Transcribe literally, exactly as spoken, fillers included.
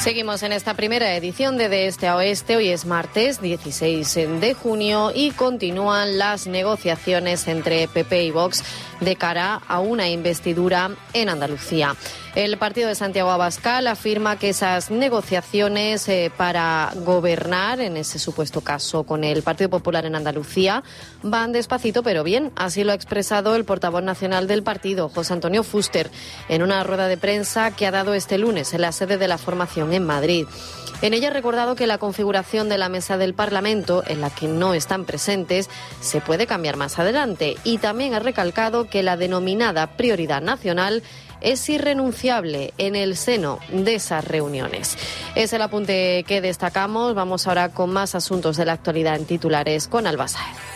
Seguimos en esta primera edición de De Este a Oeste. Hoy es martes dieciséis de junio y continúan las negociaciones entre P P y Vox de cara a una investidura en Andalucía. El partido de Santiago Abascal afirma que esas negociaciones eh, para gobernar, en ese supuesto caso con el Partido Popular en Andalucía, van despacito pero bien. Así lo ha expresado el portavoz nacional del partido, José Antonio Fuster, en una rueda de prensa que ha dado este lunes en la sede de la formación en Madrid. En ella ha recordado que la configuración de la mesa del Parlamento, en la que no están presentes, se puede cambiar más adelante, y también ha recalcado que la denominada prioridad nacional es irrenunciable en el seno de esas reuniones. Es el apunte que destacamos. Vamos ahora con más asuntos de la actualidad en titulares con Alba Sáez.